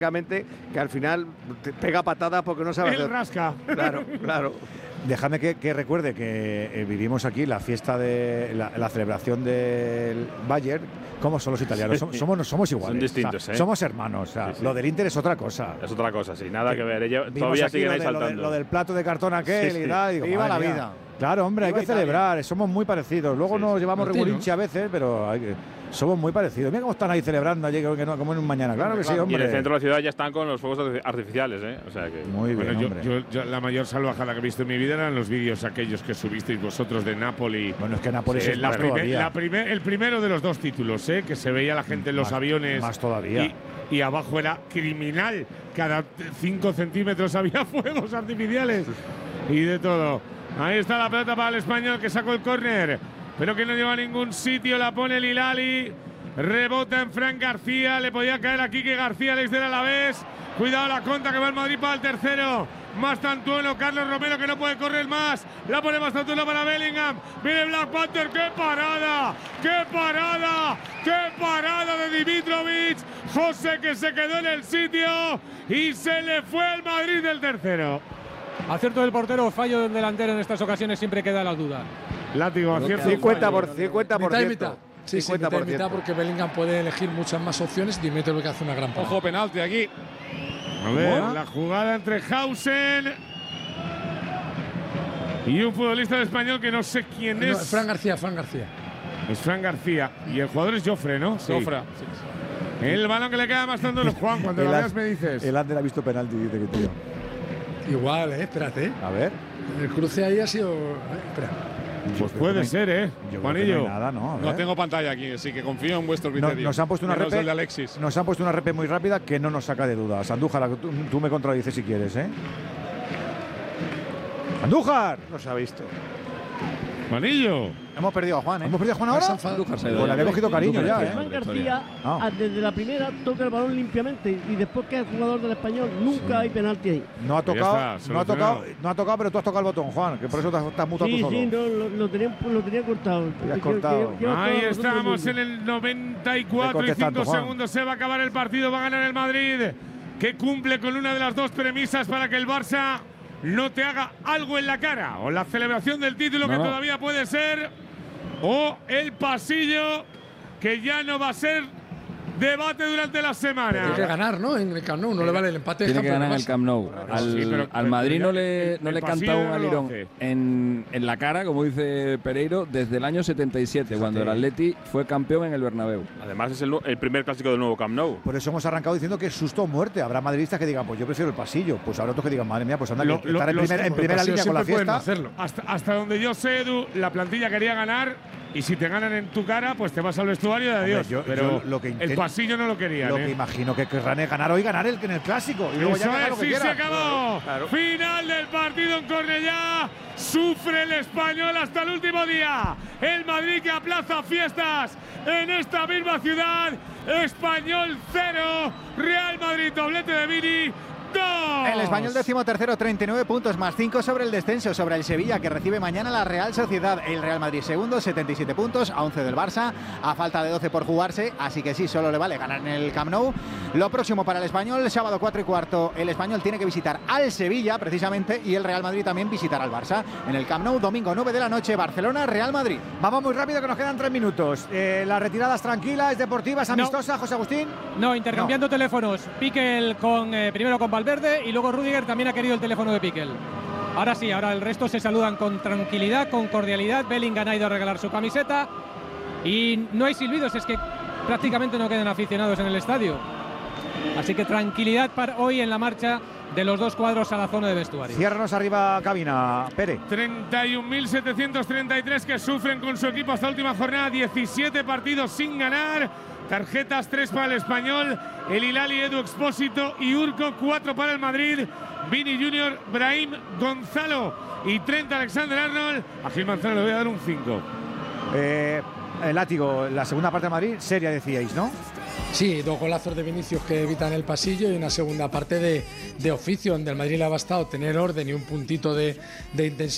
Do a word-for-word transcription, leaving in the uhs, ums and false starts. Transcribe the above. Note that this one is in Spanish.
que al final te pega patadas porque no sabe Él rasca. Claro, claro. Déjame que, que recuerde que eh, vivimos aquí la fiesta de la, la celebración del Bayern. ¿Cómo son los italianos? Somos, somos, somos iguales. Son distintos, o sea, ¿eh? Somos hermanos. O sea, Sí, sí. Lo del Inter es otra cosa. Es otra cosa, sí, nada que ver. Ellos Vimos todavía aquí siguen lo, ahí de, lo, de, saltando. lo del plato de cartón aquel Sí, sí. y tal. Y digo, Viva la madre mía. vida. Claro, hombre, hay Viva que Italia. celebrar. Somos muy parecidos. Luego Sí, nos sí. llevamos Martín, regulinchi a veces, pero hay que, somos muy parecidos. Mira cómo están ahí celebrando allí, que no, como en un mañana. Claro que sí, Y en hombre. el centro de la ciudad ya están con los fuegos artificiales, ¿eh? O sea que… Muy bien, Bueno, yo, hombre. yo, yo la mayor salvajada que he visto en mi vida eran los vídeos aquellos que subisteis vosotros de Napoli. Bueno, es que Nápoles Eh, es la más primer- todavía. la primer- el primero de los dos títulos, ¿eh? Que se veía la gente en los Más- aviones. más todavía. Y, y abajo era criminal. Cada cinco centímetros había fuegos artificiales. Y de todo. Ahí está la pelota para el Español que sacó el córner. Pero que no lleva a ningún sitio. La pone el Hilali. Rebota en Fran García. Le podía caer a Quique García, el ex del Alavés. Cuidado la contra que va el Madrid para el tercero. Mastantuono, Carlos Romero que no puede correr más. La pone Mastantuono para Bellingham. Viene Black Panther. ¡Qué parada! ¡Qué parada! ¡Qué parada de Dimitrovic! José que se quedó en el sitio y se le fue el Madrid del tercero. Acierto del portero o fallo del delantero en estas ocasiones siempre queda la duda. Látigo, acierto. cincuenta por cincuenta por Mitad y ciento. mitad. Sí, sí, mitad y mitad, porque Bellingham puede elegir muchas más opciones. Dimitrovic hace una gran parada. Ojo, penalti aquí. A ver, la jugada entre Hausen y un futbolista del Español que no sé quién No, es. Fran García, Fran García. Es Fran García. Y el jugador es Jofre, ¿no? Sí. Sofra. El balón que le queda más tanto Juan, cuando lo El veas As- me dices. El Ander ha visto penalti, dice que tío. Igual, eh, espérate. eh. A ver. El cruce ahí ha sido. eh, espera. Pues puede ser, ¿eh? Yo creo que no Juanillo. hay nada, ¿no? A No ver. tengo pantalla aquí, así que confío en vuestro No- criterio. nos han puesto una Menos repe, el de Alexis. nos han puesto una repe muy rápida que no nos saca de dudas. Andújar, tú, tú me contradices si quieres, ¿eh? ¡Andújar! No se ha visto. Juanillo. Hemos perdido a Juan, ¿eh? ¿Hemos perdido a Juan ahora? Se ha enfadado. Pues le había cogido cariño ya, ¿eh? Fran García, Ah. ah, desde la primera, toca el balón limpiamente y después que es jugador del Español, nunca hay penalti ahí. No ha Ya tocado, está, no ha solucionado. tocado, no ha tocado, pero tú has tocado el botón, Juan, que por eso te has, te has mutado Sí, tú solo. sí, no, lo, lo tenía, lo tenía cortado. has Que- cortado. que- que- que- Ahí que- estamos que- en el noventa y cuatro y Ve contestando, cinco Juan. segundos. Se va a acabar el partido. Va a ganar el Madrid, que cumple con una de las dos premisas para que el Barça no te haga algo en la cara. O la celebración del título, No, que no. todavía puede ser. O el pasillo, que ya no va a ser debate durante la semana. Tiene que ganar, ¿no? En el Camp Nou no le vale el empate. Tiene que campeón ganar en del el Camp Nou. Al, Sí, pero- al pero Madrid ya no le, el- no el le pasillo canta un no lo alirón hace. en, en la cara, como dice Pereiro, desde el año setenta y siete, cuando el Atleti fue campeón en el Bernabéu. Además es el, nu- el primer clásico del nuevo Camp Nou. Por eso hemos arrancado diciendo que es susto o muerte. Habrá madridistas que digan, pues yo prefiero el pasillo. Pues habrá otros que digan, madre mía, pues anda, Lo- que lo- estar en, los- primer- en los primera pasillos línea con la siempre pueden fiesta. hacerlo. Hasta, hasta donde yo sé, Edu, la plantilla quería ganar. Y si te ganan en tu cara, pues te vas al vestuario de Hombre, adiós. yo- pero yo lo que el intento- pasillo no lo querían. Lo ¿eh? que imagino que querrán es ganar hoy, ganar el que en el clásico. Y luego ya Eso ganar es, lo que sí, se quieran. acabó. Claro. Final del partido en Cornellá. Sufre el Español hasta el último día. El Madrid que aplaza fiestas en esta misma ciudad. Español cero. Real Madrid doblete de Vini. dos. El Español décimo tercero, treinta y nueve puntos, más cinco sobre el descenso, sobre el Sevilla, que recibe mañana la Real Sociedad. El Real Madrid segundo, setenta y siete puntos, a once del Barça, a falta de doce por jugarse, así que sí, solo le vale ganar en el Camp Nou. Lo próximo para el Español, sábado cuatro y cuarto, el Español tiene que visitar al Sevilla, precisamente, y el Real Madrid también visitar al Barça. En el Camp Nou, domingo nueve de la noche, Barcelona, Real Madrid. Vamos muy rápido, que nos quedan tres minutos. Eh, la retirada es tranquila, es deportiva, es No. amistosa, José Agustín. No, intercambiando teléfonos. Piquel con eh, primero con Valverde y luego Rüdiger también ha querido el teléfono de Piquel. Ahora sí, ahora el resto se saludan con tranquilidad, con cordialidad. Bellingham ha ido a regalar su camiseta y no hay silbidos, es que prácticamente no quedan aficionados en el estadio. Así que tranquilidad para hoy en la marcha de los dos cuadros a la zona de vestuario. Ciérranos arriba, cabina, Pere. treinta y un mil setecientos treinta y tres que sufren con su equipo hasta la última jornada, diecisiete partidos sin ganar. Tarjetas, tres para el Español, el Hilali, Edu Expósito y Urco, cuatro para el Madrid, Vini Junior, Brahim, Gonzalo y Trent Alexander-Arnold. A Gil Manzano le voy a dar un cinco. Eh, el látigo, la segunda parte de Madrid, seria decíais, ¿no? Sí, dos golazos de Vinicius que evitan el pasillo y una segunda parte de, de oficio, donde el Madrid le ha bastado tener orden y un puntito de, de intensidad.